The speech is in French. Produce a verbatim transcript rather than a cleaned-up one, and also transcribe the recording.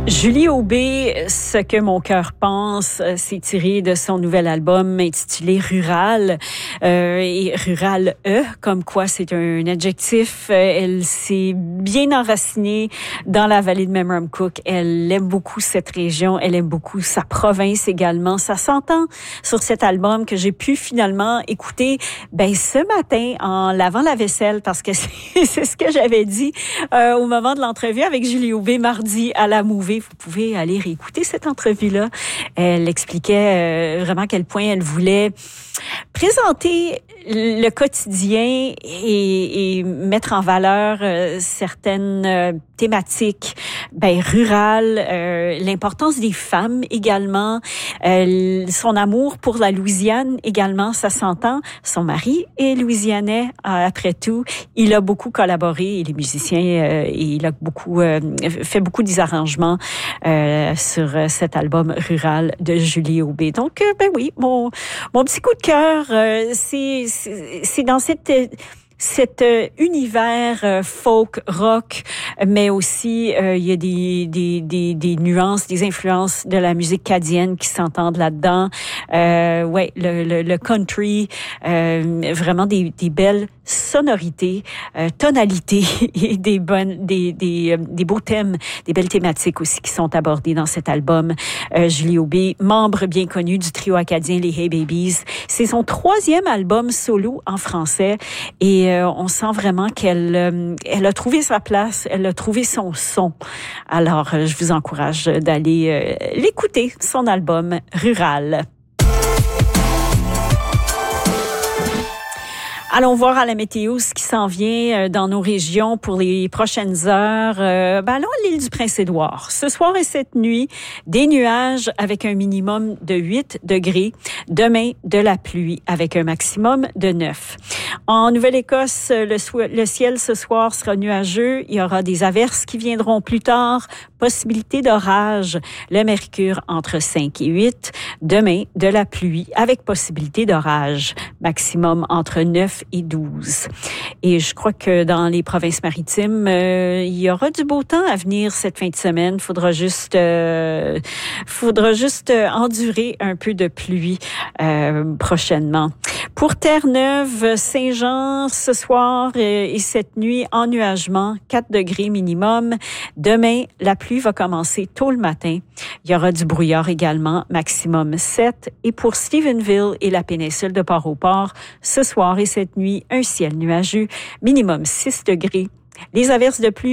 Julie Aubé, Ce que mon cœur pense, c'est tiré de son nouvel album intitulé Rural. Euh, et Rural E, comme quoi c'est un adjectif. Elle s'est bien enracinée dans la vallée de Memramcook. Elle aime beaucoup cette région. Elle aime beaucoup sa province également. Ça s'entend sur cet album que j'ai pu finalement écouter ben ce matin en lavant la vaisselle parce que c'est, c'est ce que j'avais dit euh, au moment de l'entrevue avec Julie Aubé mardi à la Mouvée. Vous pouvez aller réécouter cette entrevue-là. Elle expliquait euh, vraiment à quel point elle voulait présenter le quotidien et, et mettre en valeur euh, certaines euh, thématiques ben, rurales, euh, l'importance des femmes également, euh, son amour pour la Louisiane également, ça s'entend. Son mari est louisianais, euh, après tout. Il a beaucoup collaboré, il est musicien, euh, et il a beaucoup euh, fait beaucoup des arrangements euh, sur cet album Rural de Julie Aubé. Donc, euh, ben oui, mon, mon petit coup de cœur, euh, c'est, c'est, c'est dans cette... cet euh, univers euh, folk, rock, mais aussi euh, il y a des, des, des, des nuances, des influences de la musique cadienne qui s'entendent là-dedans. Euh, ouais, le, le, le country, euh, vraiment des, des belles sonorités, euh, tonalités et des bonnes, des, des, euh, des beaux thèmes, des belles thématiques aussi qui sont abordées dans cet album. Euh, Julie Aubé, membre bien connu du trio acadien les Hey Babies, c'est son troisième album solo en français et Euh, on sent vraiment qu'elle euh, elle a trouvé sa place, elle a trouvé son son. Alors, euh, je vous encourage d'aller euh, l'écouter, son album Rural. Allons voir à la météo ce qui s'en vient dans nos régions pour les prochaines heures. Euh, ben allons à l'île du Prince-Édouard. Ce soir et cette nuit, des nuages avec un minimum de huit degrés. Demain, de la pluie avec un maximum de neuf. En Nouvelle-Écosse, le, so- le ciel ce soir sera nuageux. Il y aura des averses qui viendront plus tard. Possibilité d'orage. Le mercure entre cinq et huit. Demain, de la pluie avec possibilité d'orage. Maximum entre neuf et douze. Et je crois que dans les provinces maritimes, euh, il y aura du beau temps à venir cette fin de semaine. Faudra juste, euh, faudra juste endurer un peu de pluie euh, prochainement. Pour Terre-Neuve, Saint-Jean, ce soir et cette nuit, ennuagement, quatre degrés minimum. Demain, la pluie va commencer tôt le matin. Il y aura du brouillard également, maximum sept. Et pour Stephenville et la péninsule de Port-au-Port, ce soir et cette nuit, un ciel nuageux, minimum six degrés. Les averses de pluie